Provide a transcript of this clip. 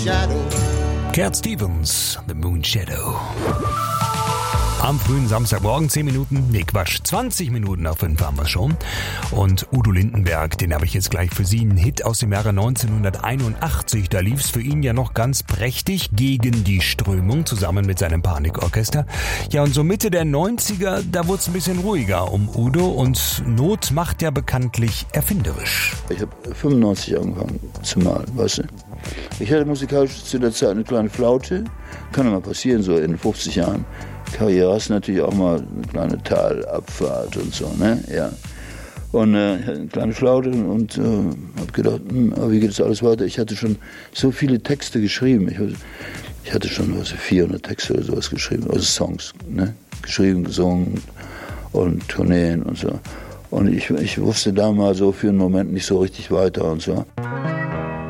shadow. Cat Stevens, The Moon Shadow. Am frühen Samstagmorgen 20 Minuten nach 5 haben wir schon. Und Udo Lindenberg, den habe ich jetzt gleich für Sie. Ein Hit aus dem Jahre 1981. Da lief es für ihn ja noch ganz prächtig gegen die Strömung zusammen mit seinem Panikorchester. Ja, und so Mitte der 90er, da wurde es ein bisschen ruhiger um Udo. Und Not macht ja bekanntlich erfinderisch. Ich habe 95 angefangen zu malen, weißt du. Ich hatte musikalisch zu der Zeit eine kleine Flaute. Kann ja mal passieren, so in 50 Jahren. Karriere hast natürlich auch mal eine kleine Talabfahrt und so, ne? Ja. Und ich hatte eine kleine Flaute und habe gedacht, aber wie geht das alles weiter? Ich hatte schon so viele Texte geschrieben. Ich hatte schon 400 Texte oder sowas geschrieben, also Songs, ne? Geschrieben, gesungen und Tourneen und so. Und ich wusste da mal so für einen Moment nicht so richtig weiter und so.